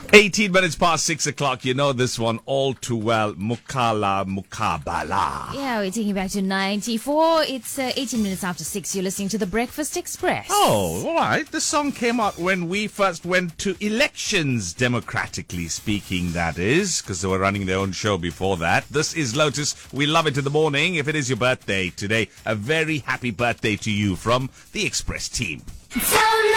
18 minutes past 6 o'clock. You know this one all too well. Mukala Mukabala. Yeah, we're taking back to 94. It's 18 minutes after 6. You're listening to The Breakfast Express. Oh, all right. This song came out when we first went to elections, democratically speaking, that is, because they were running their own show before that. This is Lotus. We love it in the morning. If it is your birthday today, a very happy birthday to you from the Express team. So